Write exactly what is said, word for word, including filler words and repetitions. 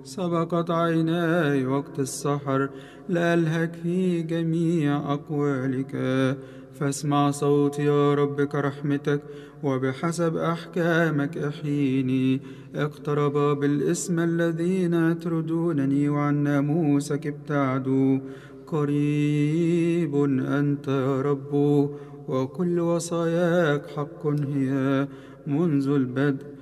سبقت عيناي وقت السحر لألهك في جميع أقوالك، فاسمع صوتي يا رب كرحمتك، وبحسب أحكامك احييني. اقترب بالاسم الذين يطردونني، وعن ناموسك ابتعدوا. قريب أنت يا رب، وكل وصاياك حق هي منذ البدء